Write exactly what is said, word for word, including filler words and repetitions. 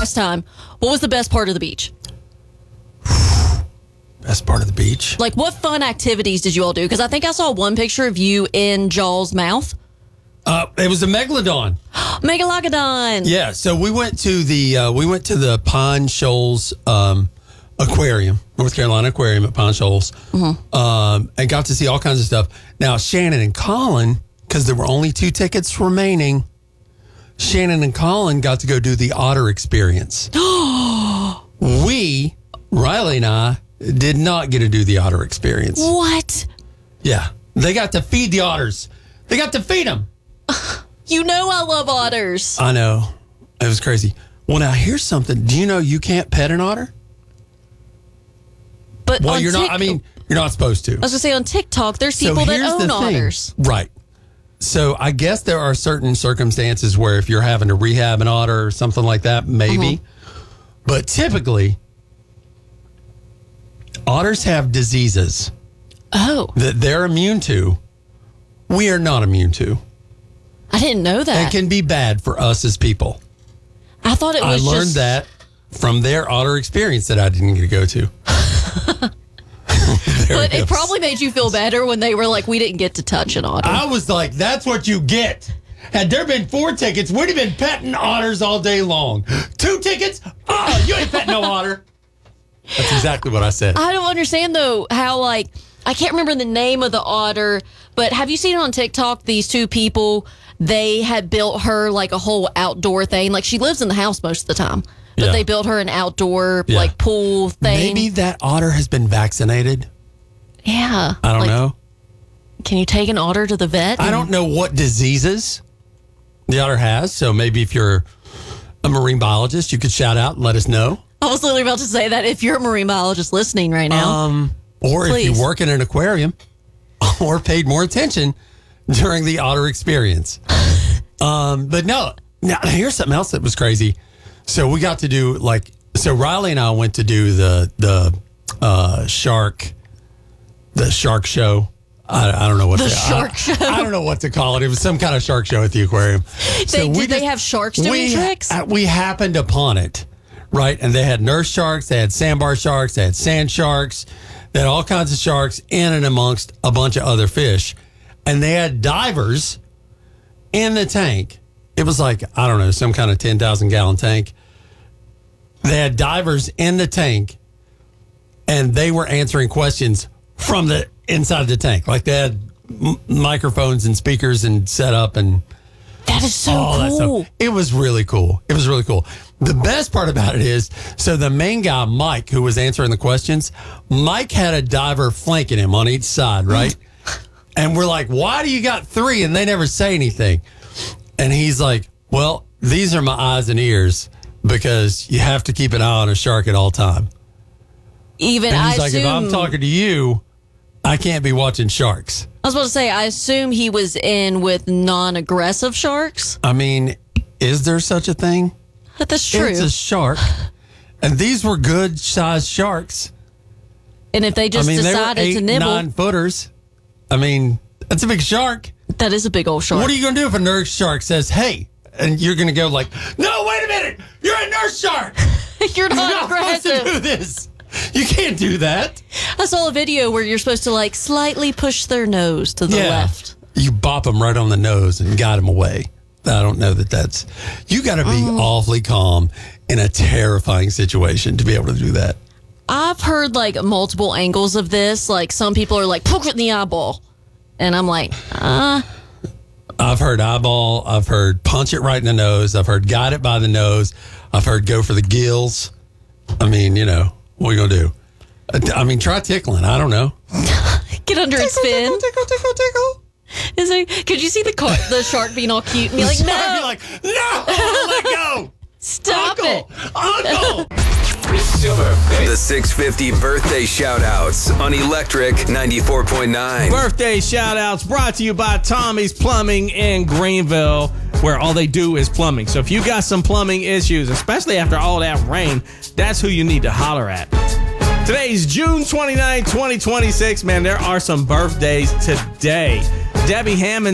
last time, what was the best part of the beach? Best part of the beach? Like, what fun activities did you all do? Because I think I saw one picture of you in Jaws' mouth. Uh, it was a megalodon. Megalogodon. Yeah, so we went to the uh, we went to the Pine Shoals um, Aquarium, North Carolina Aquarium at Pine Shoals, mm-hmm. um, and got to see all kinds of stuff. Now, Shannon and Colin, because there were only two tickets remaining, Shannon and Colin got to go do the otter experience. we, Riley and I, did not get to do the otter experience. What? Yeah, they got to feed the otters. They got to feed them. You know I love otters. I know. It was crazy. Well, now here's something. Do you know you can't pet an otter? But well, on you're Tik- not. I mean, you're not supposed to. I was going to say on TikTok, there's So people that here's own the thing. otters. Right. So I guess there are certain circumstances where if you're having to rehab an otter or something like that, maybe. Uh-huh. But typically, otters have diseases Oh, that they're immune to. We are not immune to. I didn't know that. And can be bad for us as people. I thought it I was learned just... that from their otter experience that I didn't get to go to. But it probably made you feel better when they were like, we didn't get to touch an otter. I was like, that's what you get. Had there been four tickets, we'd have been petting otters all day long. Two tickets? Oh, you ain't petting no otter. That's exactly what I said. I don't understand, though, how, like, I can't remember the name of the otter, but have you seen on TikTok these two people? They had built her, like, a whole outdoor thing. Like, she lives in the house most of the time, but Yeah. they built her an outdoor, Yeah. like, pool thing. Maybe that otter has been vaccinated. Yeah. I don't Like, know. Can you take an otter to the vet? I don't know what diseases the otter has. So maybe if you're a marine biologist, you could shout out and let us know. I was literally about to say that if you're a marine biologist listening right now. Um, or Please. if you work in an aquarium or paid more attention during the otter experience. um, but no, now here's something else that was crazy. So we got to do like, so Riley and I went to do the, the uh, shark, the shark show. I, I don't know what The to, shark I, show. I don't know what to call it. It was some kind of shark show at the aquarium. They- did they have sharks doing we, tricks? uh, we happened upon it, right? And they had nurse sharks, they had sandbar sharks, they had sand sharks, they had all kinds of sharks in and amongst a bunch of other fish. And they had divers in the tank. It was like, I don't know, some kind of ten thousand gallon tank. They had divers in the tank and they were answering questions from the inside the tank. Like they had m- microphones and speakers and set up and That is so all that cool. stuff. It was really cool. It was really cool. The best part about it is, so the main guy, Mike, who was answering the questions, Mike had a diver flanking him on each side, right? And we're like, why do you got three? And they never say anything. And he's like, well, these are my eyes and ears because you have to keep an eye on a shark at all time. Even And I he's like, assume, if I'm talking to you, I can't be watching sharks. I was about to say, I assume he was in with non-aggressive sharks. I mean, is there such a thing? That's true. It's a shark. And these were good sized sharks. And if they just I mean, they were decided eight, to nibble, nine footers. I mean, that's a big shark. that is a big old shark. What are you going to do if a nurse shark says, hey, and you're going to go like, no, wait a minute. You're a nurse shark. You're You're not not supposed to aggressive. do this. You can't do that. I saw a video where you're supposed to like slightly push their nose to the left. You bop them right on the nose and guide them away. I don't know that that's, you got to be Mm. awfully calm in a terrifying situation to be able to do that. I've heard like multiple angles of this. Like some people are like, poke it in the eyeball. And I'm like, uh, I've heard eyeball. I've heard punch it right in the nose. I've heard guide it by the nose. I've heard go for the gills. I mean, you know, what are you going to do? I mean, try tickling. I don't know. get under its fin. Tickle, tickle, tickle, tickle. Is it, could you see the car, the shark being all cute and be like, I'd no, be like, no, let go. stop Uncle, it. Uncle. The six fifty birthday shout-outs on Electric ninety-four point nine. Birthday shout-outs brought to you by Tommy's Plumbing in Greenville, where all they do is plumbing. So if you got some plumbing issues, especially after all that rain, that's who you need to holler at. Today's June twenty-ninth, twenty twenty-six. Man, there are some birthdays today. Debbie Hammond